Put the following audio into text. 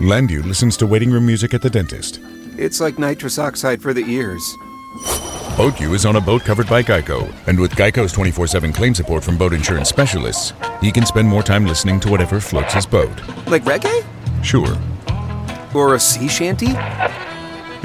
Landu listens to waiting room music at the dentist. It's like nitrous oxide for the ears. BoatU is on a boat covered by Geico, and with Geico's 24/7 claim support from boat insurance specialists, he can spend more time listening to whatever floats his boat. Like reggae? Sure. Or a sea shanty?